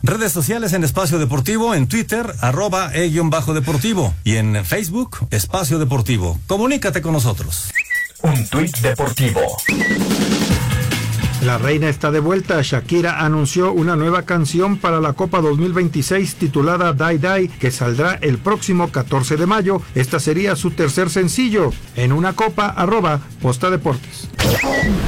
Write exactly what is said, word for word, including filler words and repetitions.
Redes sociales en Espacio Deportivo, en Twitter, arroba e-deportivo y en Facebook, Espacio Deportivo. Comunícate con nosotros. Un tuit deportivo. La reina está de vuelta. Shakira anunció una nueva canción para la Copa dos mil veintiséis titulada Die Die, que saldrá el próximo catorce de mayo. Esta sería su tercer sencillo. En una copa, arroba Posta Deportes.